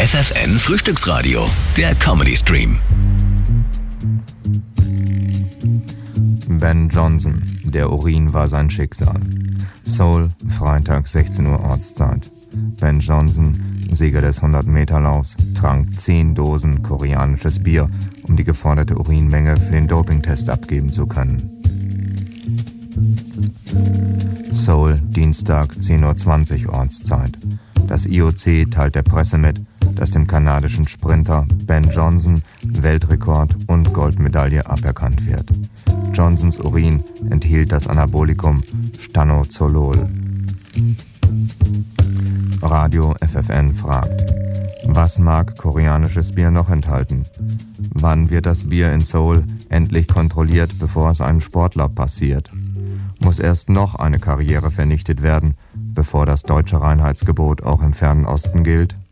FFN Frühstücksradio, der Comedy-Stream. Ben Johnson, der Urin war sein Schicksal. Seoul, Freitag 16 Uhr Ortszeit. Ben Johnson, Sieger des 100-Meter-Laufs, trank 10 Dosen koreanisches Bier, um die geforderte Urinmenge für den Dopingtest abgeben zu können. Seoul, Dienstag 10:20 Uhr Ortszeit. Das IOC teilt der Presse mit, dass dem kanadischen Sprinter Ben Johnson Weltrekord und Goldmedaille aberkannt wird. Johnsons Urin enthielt das Anabolikum Stanozolol. Radio FFN fragt: Was mag koreanisches Bier noch enthalten? Wann wird das Bier in Seoul endlich kontrolliert, bevor es einen Sportler passiert? Muss erst noch eine Karriere vernichtet werden, bevor das deutsche Reinheitsgebot auch im fernen Osten gilt?